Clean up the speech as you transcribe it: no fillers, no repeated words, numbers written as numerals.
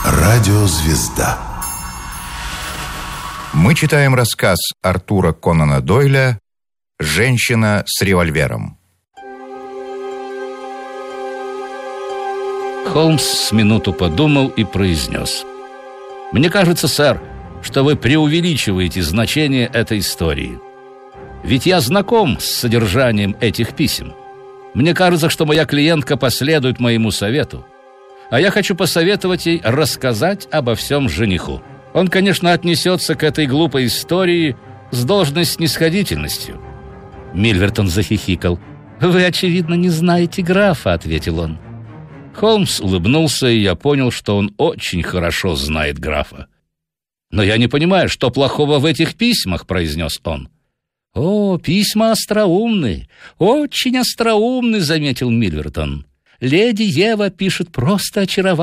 Радиозвезда. Мы читаем рассказ Артура Конана Дойля «Женщина с револьвером». Холмс с минуту подумал и произнес: «Мне кажется, сэр, что вы преувеличиваете значение этой истории. Ведь я знаком с содержанием этих писем. Мне кажется, что моя клиентка последует моему совету. А я хочу посоветовать ей рассказать обо всем жениху. Он, конечно, отнесется к этой глупой истории с должной снисходительностью». Мильвертон захихикал. «Вы, очевидно, не знаете графа», — ответил он. Холмс улыбнулся, и я понял, что он очень хорошо знает графа. «Но я не понимаю, что плохого в этих письмах», — произнес он. «О, письма остроумны, очень остроумны», — заметил Мильвертон. «Леди Ева пишет просто очаровательно.